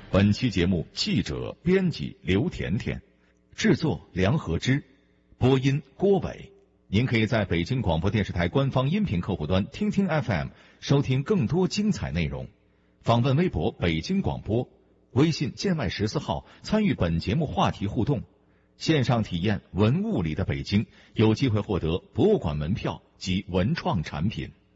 本期节目记者编辑刘甜甜，制作梁和之，播音郭伟。您可以在北京广播电视台官方音频客户端听听 FM 收听更多精彩内容。访问微博北京广播，微信建外14号参与本节目话题互动，线上体验文物里的北京，有机会获得博物馆门票及文创产品。